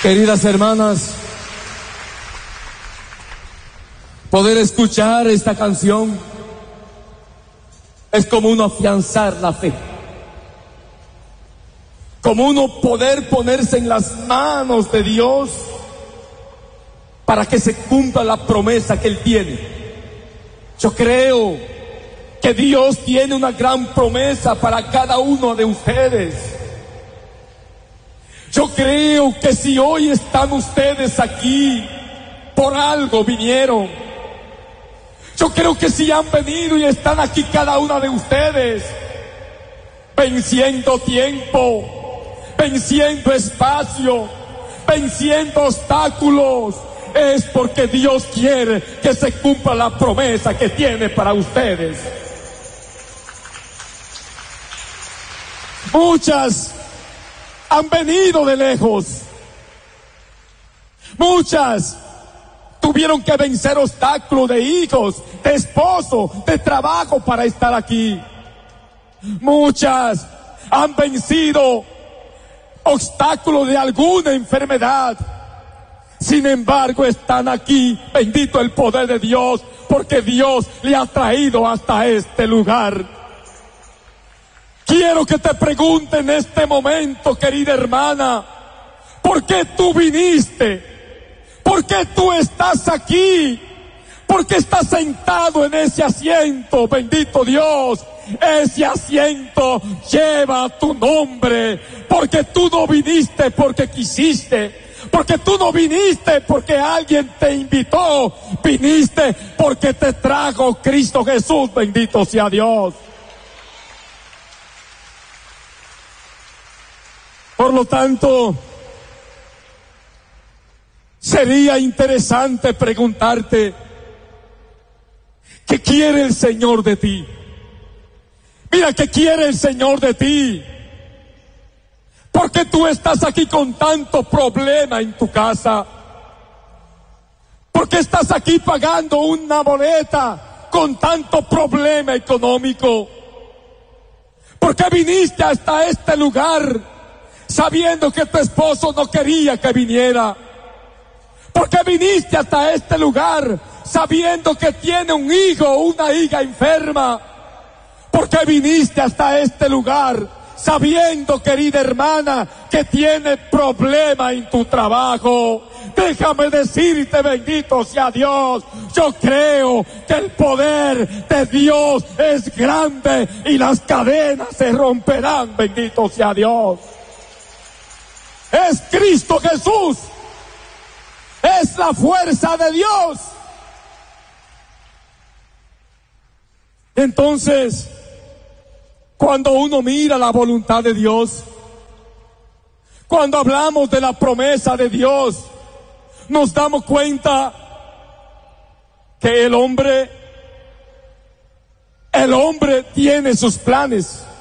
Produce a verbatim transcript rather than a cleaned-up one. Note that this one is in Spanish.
Queridas hermanas, poder escuchar esta canción es como uno afianzar la fe, como uno poder ponerse en las manos de Dios para que se cumpla la promesa que Él tiene. Yo creo que Dios tiene una gran promesa para cada uno de ustedes. Yo creo que si hoy están ustedes aquí, por algo vinieron. Yo creo que si han venido y están aquí cada una de ustedes, venciendo tiempo, venciendo espacio, venciendo obstáculos, es porque Dios quiere que se cumpla la promesa que tiene para ustedes. Muchas han venido de lejos. Muchas tuvieron que vencer obstáculos de hijos, de esposo, de trabajo para estar aquí. Muchas han vencido obstáculos de alguna enfermedad. Sin embargo, están aquí, bendito el poder de Dios, porque Dios le ha traído hasta este lugar. Quiero que te pregunte en este momento, querida hermana, ¿por qué tú viniste? ¿Por qué tú estás aquí? ¿Por qué estás sentado en ese asiento? Bendito Dios, ese asiento lleva tu nombre, porque tú no viniste porque quisiste, porque tú no viniste porque alguien te invitó, viniste porque te trajo Cristo Jesús, bendito sea Dios. Por lo tanto, sería interesante preguntarte, ¿qué quiere el Señor de ti? Mira, ¿qué quiere el Señor de ti? ¿Por qué tú estás aquí con tanto problema en tu casa? ¿Por qué estás aquí pagando una boleta con tanto problema económico? ¿Por qué viniste hasta este lugar sabiendo que tu esposo no quería que viniera? ¿Por qué viniste hasta este lugar sabiendo que tiene un hijo o una hija enferma? ¿Por qué viniste hasta este lugar sabiendo, querida hermana, que tiene problema en tu trabajo? Déjame decirte, bendito sea Dios, yo creo que el poder de Dios es grande y las cadenas se romperán, bendito sea Dios. Es Cristo Jesús, es la fuerza de Dios. Entonces, cuando uno mira la voluntad de Dios, cuando hablamos de la promesa de Dios, nos damos cuenta que el hombre, el hombre tiene sus planes.